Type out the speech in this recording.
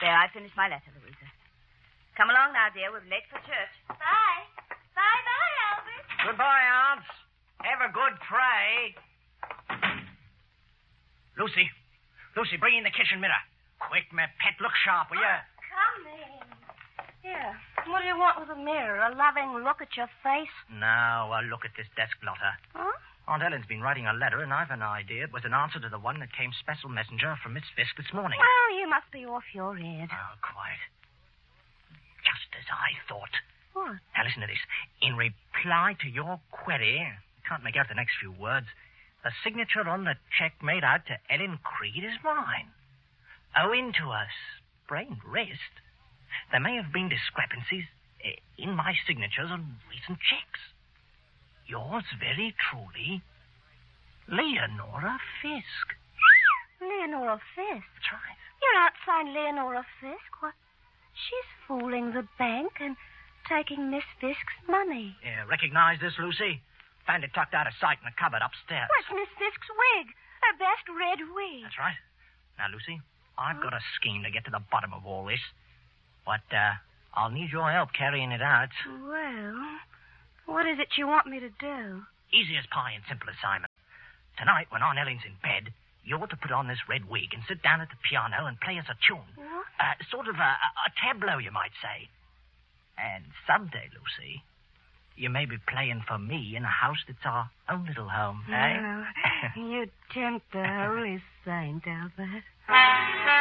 There, I finished my letter, Louisa. Come along now, dear. We're late for church. Bye. Bye-bye, Albert. Goodbye, aunts. Have a good pray. Lucy, bring in the kitchen mirror. Quick, my pet. Look sharp, will you? Come in. Here. What do you want with a mirror? A loving look at your face? Now, look at this desk blotter. Huh? Aunt Ellen's been writing a letter, and I've an idea it was an answer to the one that came special messenger from Miss Fisk this morning. Well, you must be off your head. Oh, quiet. Just as I thought. What? Now, listen to this. In reply to your query, can't make out the next few words, the signature on the check made out to Ellen Creed is mine. Owing to a sprained wrist, there may have been discrepancies in my signatures on recent checks. Yours very truly, Leonora Fisk. Leonora Fisk? That's right. You're not signed Leonora Fisk. What? She's fooling the bank and taking Miss Fisk's money. Yeah, recognize this, Lucy? Found it tucked out of sight in the cupboard upstairs. What's Miss Fisk's wig? Her best red wig. That's right. Now, Lucy, I've got a scheme to get to the bottom of all this. But, I'll need your help carrying it out. Well, what is it you want me to do? Easy as pie and simple as Simon. Tonight, when Aunt Ellen's in bed, you're to put on this red wig and sit down at the piano and play us a tune. What? Sort of a tableau, you might say. And someday, Lucy, you may be playing for me in a house that's our own little home, eh? Oh, you tempt the holy saint, Albert.